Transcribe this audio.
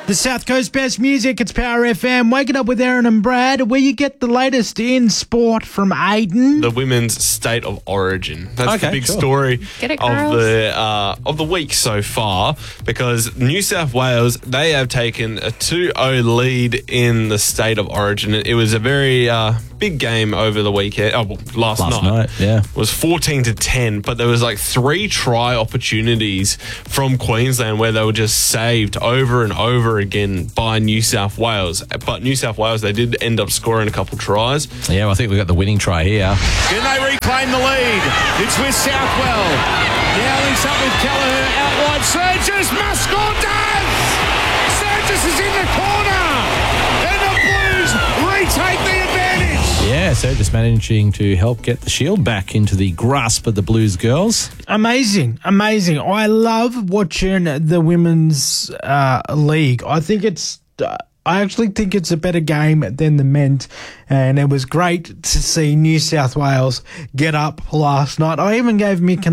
The South Coast Best Music, it's Power FM. Waking up with Aaron and Brad, where you get the latest in sport from Aiden. The women's state of origin. That's the big story Get it, of the week so far, because New South Wales, they have taken a 2-0 lead in the state of origin. It was a very big game over the weekend. Last night. Yeah. It was 14-10, but there was like 3 try opportunities from Queensland where they were just saved over and over again by New South Wales. But New South Wales, they did end up scoring a couple tries. Yeah, well, I think we got the winning try here. Can they reclaim the lead? It's with Southwell. Now links up with Kelleher out wide. Surges must score, does! Surges is in the corner! And the Blues retake the advantage! Yeah, so just managing to help get the Shield back into the grasp of the Blues girls. Amazing. I love watching the women's league. I actually think it's a better game than the men's, and it was great to see New South Wales get up last night. I even gave Mick